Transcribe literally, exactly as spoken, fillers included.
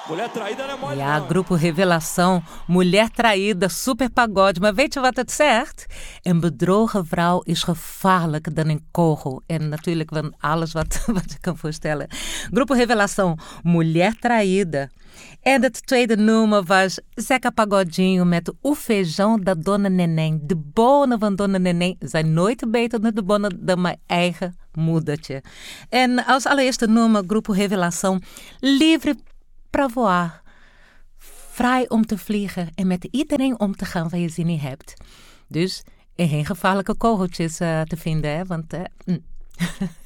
Mulher traída não é mole, Ja, não. grupo Revelação, Mulher Traída, super pagode. Maar weet je wat het zegt? Een bedrogen vrouw is gevaarlijker dan een kogel. En natuurlijk van alles wat, wat je kan voorstellen. Grupo Revelação, Mulher Traída. En het tweede nummer was Zeca Pagodinho met O Feijão da Dona Neném. De bonen van Dona Neném zijn nooit beter dan de bonen dan mijn eigen moedertje. En als allereerste nummer Grupo Revelação, Livre pra voar. Vrij om te vliegen en met iedereen om te gaan waar je zin in hebt. Dus geen gevaarlijke kogeltjes uh, te vinden, hè? Want... Uh, mm.